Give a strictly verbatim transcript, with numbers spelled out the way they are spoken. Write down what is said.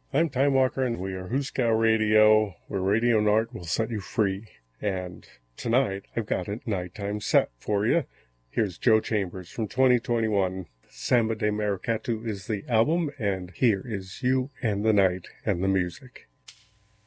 I'm Time Walker, and we are Huskow Radio, where radio and art will set you free. And tonight, I've got a nighttime set for you. Here's Joe Chambers from twenty twenty-one. Samba de Maracatu is the album, and here is You and the Night and the Music.